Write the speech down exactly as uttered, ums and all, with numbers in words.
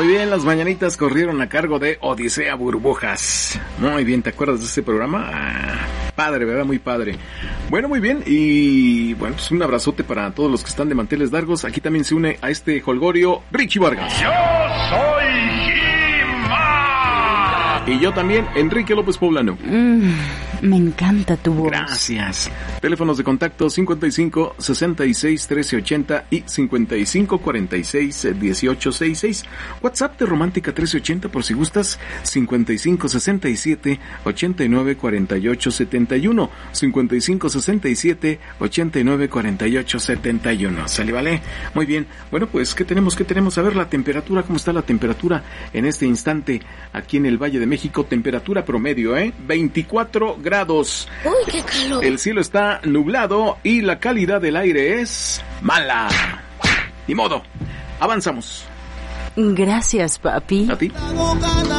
bien, las mañanitas corrieron a cargo de Odisea Burbujas. Muy bien, ¿te acuerdas de ese programa? Ah, padre, ¿verdad? Muy padre. Bueno, muy bien, y bueno, pues un abrazote para todos los que están de manteles largos. Aquí también se une a este jolgorio Richie Vargas. Yo soy He-Man. Y yo también, Enrique López Poblano. Mm, me encanta tu voz. Gracias. Teléfonos de contacto cincuenta y cinco, sesenta y seis, trece ochenta y cincuenta y cinco, cuarenta y seis, dieciocho sesenta y seis. WhatsApp de Romántica trece ochenta por si gustas, cincuenta y cinco, sesenta y siete, ochenta y nueve, cuarenta y ocho, setenta y uno, cincuenta y cinco, sesenta y siete, ochenta y nueve, cuarenta y ocho, setenta y uno. ¿Sale, vale? Muy bien. Bueno, pues, ¿qué tenemos? ¿Qué tenemos? A ver, la temperatura, ¿cómo está la temperatura en este instante aquí en el Valle de México? Temperatura promedio, ¿eh? veinticuatro grados. Uy, qué calor. El cielo está nublado y la calidad del aire es mala. Ni modo. Avanzamos. Gracias, papi. ¿A ti?